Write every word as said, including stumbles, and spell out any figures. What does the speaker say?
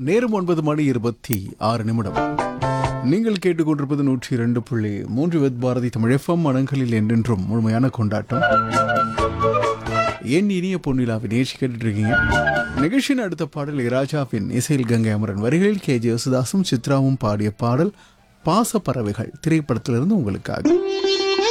நேரம் ஒன்பது மணி இருபத்தி ஆறு நிமிடம். நீங்கள் கேட்டுக்கொண்டிருப்பது நூற்றி இரண்டு புள்ளி மூன்று வித் பாரதி தமிழ் எஃப்எம். மனங்களில் என்றென்றும் முழுமையான கொண்டாட்டம். என் இனிய பொன்னிலாவை நேசி கேட்டுட்டு இருக்கீங்க. நிகழ்ச்சியின் அடுத்த பாடல் இராஜாவின் இசையில் கங்கை அமரன் வரிகளில் கே ஜே யேசுதாசும் சித்ராவும் பாடிய பாடல் பாச பறவைகள் திரைப்படத்திலிருந்து உங்களுக்காக.